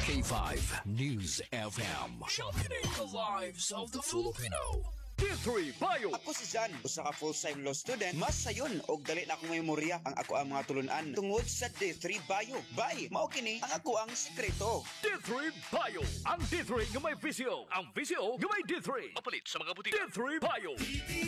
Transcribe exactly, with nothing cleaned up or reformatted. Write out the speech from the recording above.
K five News F M. Championing the lives of the Filipino. T three Bio. Ako si Jan, usa ka full-time law student. Mas sayon og dali na akong memorya ang ako ang mga tulunan tungod sa D three Bio. Bay, mao kini ang ako ang sekreto. D three Bio. Ang D three nga may visyo. Ang visyo nga may D three. Mapalit sa mga butika. D three Bio.